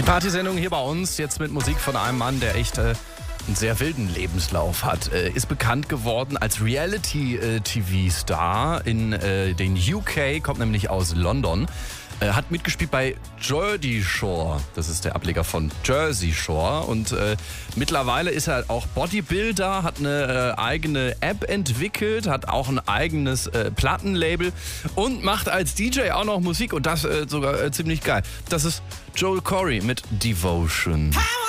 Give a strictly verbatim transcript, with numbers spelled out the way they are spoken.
Partysendung hier bei uns, jetzt mit Musik von einem Mann, der echt äh, einen sehr wilden Lebenslauf hat. Äh, ist bekannt geworden als Reality-T V-Star in äh, den U K, kommt nämlich aus London. Äh, hat mitgespielt bei Jersey Shore, das ist der Ableger von Jersey Shore. Und äh, mittlerweile ist er auch Bodybuilder, hat eine äh, eigene App entwickelt, hat auch ein eigenes äh, Plattenlabel und macht als D J auch noch Musik und das äh, sogar äh, ziemlich geil. Das ist Joel Corry mit Devotion.